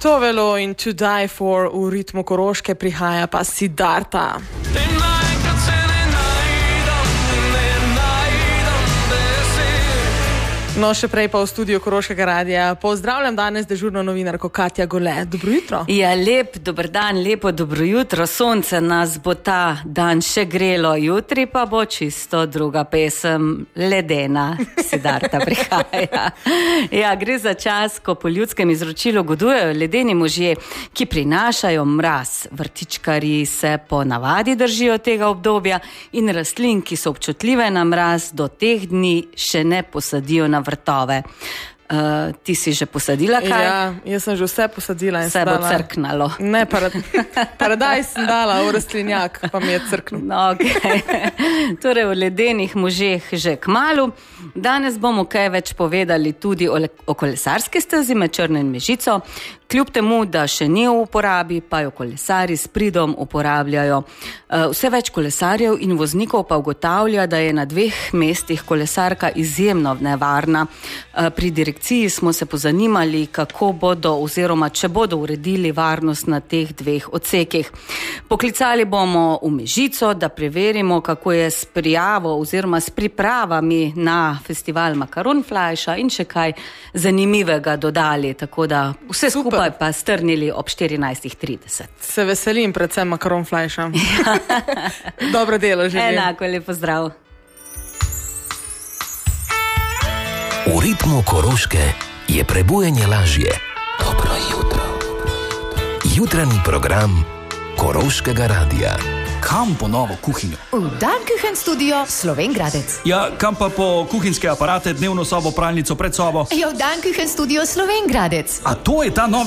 To velo in To Die For v ritmu Koroške prihaja pa Siddharta. No, še prej pa v studiu Koroškega radia. Pozdravljam danes dežurno novinarko Katja Gole. Dobro jutro. Ja, lep, dober dan, lepo dobro jutro. Sonce nas bo ta dan še grelo, jutri pa bo čisto druga pesem, Ledena, Siddharta prihaja. Ja, gre za čas, ko po ljudskem izročilu godujejo ledeni možje, ki prinašajo mraz. Vrtičkarji se po navadi držijo tega obdobja in rastlin, ki so občutljive na mraz, do teh dni še ne posadijo na vrtove. Ti si že posadila kaj? Ja, jaz sem že vse posadila. Vse bo crknalo. Ne, paradajz sem dala v rastlinjak, pa mi je crknil. No, okay. Torej o ledenih možeh že kmalu. Danes bomo kaj več povedali tudi o kolesarski stezi med Črno in Mežico. Kljub temu, da še ni v uporabi, pa jo kolesarji s pridom uporabljajo. Vse več kolesarjev in voznikov pa ugotavlja, da je na 2 mestih kolesarka izjemno nevarna. Pri direkciji smo se pozanimali, kako bodo oziroma če bodo uredili varnost na teh 2 odsekih. Poklicali bomo v Mežico, da preverimo, kako je s prijavo oziroma s pripravami na festival Makaronflajša in še kaj zanimivega dodali. Tako da vse skupaj pa strnili ob 14:30. Se veselim predvsem Makaronflajša. Dobro delo želim. Enako, lep pozdrav. V ritmu Koroške je prebujanje lažje. Dobro jutro. Jutranji program Koroškega radia. Kam po novo kuhinjo? V Dankuchen studio Slovenj Gradec. Ja, kam pa po kuhinjske aparate, dnevno sobo, pralnico, pred sobo? Ja, v Dankuchen studio Slovenj Gradec. A to je ta novi